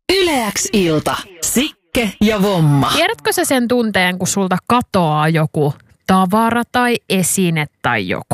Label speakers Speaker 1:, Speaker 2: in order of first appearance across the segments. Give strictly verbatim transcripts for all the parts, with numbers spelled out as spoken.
Speaker 1: Yle X ilta. Sikke ja Vomma.
Speaker 2: Tiedätkö sä sen tunteen, kun sulta katoaa joku tavara tai esine tai joku?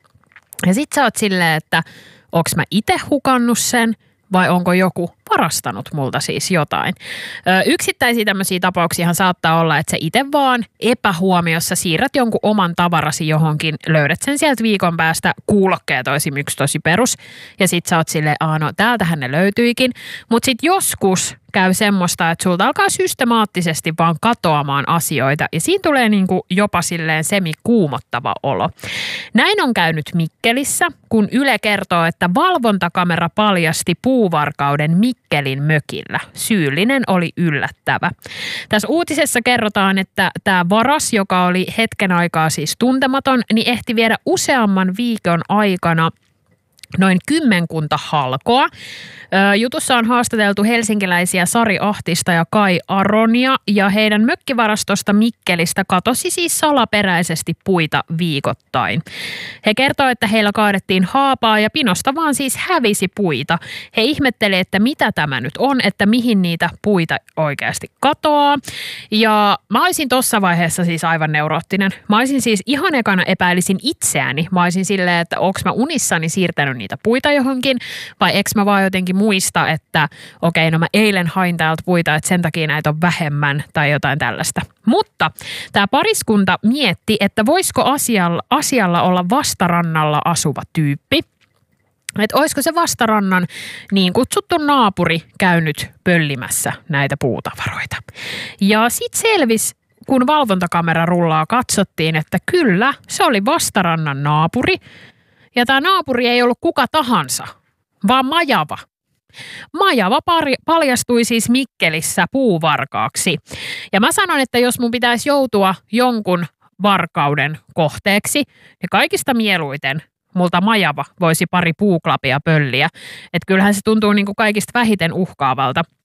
Speaker 2: Ja sit sä oot silleen, että onks mä ite hukannut sen vai onko joku varastanut multa siis jotain. Ö, yksittäisiä tämmöisiä tapauksiahan saattaa olla, että sä itse vaan epähuomiossa siirrät jonkun oman tavarasi johonkin, löydät sen sieltä viikon päästä, kuulokkeet olisi yksi tosi perus, ja sit sä oot silleen, aah no täältähän ne löytyikin, mut sit joskus käy semmoista, että sulta alkaa systemaattisesti vaan katoamaan asioita, ja siinä tulee niinku jopa silleen semikuumottava olo. Näin on käynyt Mikkelissä, kun Yle kertoo, että valvontakamera paljasti puuvarkauden Mikkelin mökillä. Syyllinen oli yllättävä. Tässä uutisessa kerrotaan, että tämä varas, joka oli hetken aikaa siis tuntematon, niin ehti viedä useamman viikon aikana noin kymmenkunta halkoa. Jutussa on haastateltu helsinkiläisiä Sari Ahtista ja Kai Aronia, ja heidän mökkivarastosta Mikkelistä katosi siis salaperäisesti puita viikoittain. He kertoo, että heillä kaadettiin haapaa ja pinosta vaan siis hävisi puita. He ihmetteli, että mitä tämä nyt on, että mihin niitä puita oikeasti katoaa. Ja mä olisin tossa vaiheessa siis aivan neuroottinen. Mä olisin siis ihan ekana epäilisin itseäni. Mä olisin silleen, että onko mä unissani siirtänyt niitä puita johonkin, vai eikö mä vaan jotenkin muista, että okei, okay, no mä eilen hain täältä puita, että sen takia näitä on vähemmän tai jotain tällaista. Mutta tämä pariskunta mietti, että voisiko asialla, asialla olla vastarannalla asuva tyyppi. Että olisiko se vastarannan niin kutsuttu naapuri käynyt pöllimässä näitä puutavaroita. Ja sitten selvisi, kun valvontakamera rullaa katsottiin, että kyllä, se oli vastarannan naapuri. Ja tämä naapuri ei ollut kuka tahansa, vaan majava. Majava pari, paljastui siis Mikkelissä puuvarkaaksi. Ja mä sanon, että jos mun pitäisi joutua jonkun varkauden kohteeksi, niin kaikista mieluiten multa majava voisi pari puuklapia pölliä. Että kyllähän se tuntuu niin kuin kaikista vähiten uhkaavalta.